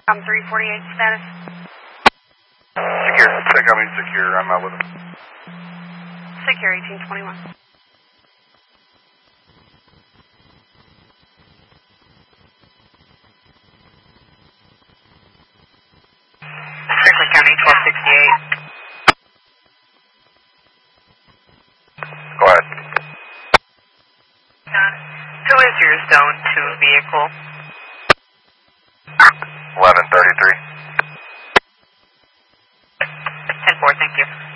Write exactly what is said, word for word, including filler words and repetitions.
I'm three forty-eight status. Secure. Check, I mean secure. I'm out with him. Secure eighteen twenty-one. Franklin County twelve sixty-eight. Go ahead. Who is your zone two vehicle? eleven thirty-three. ten four, thank you.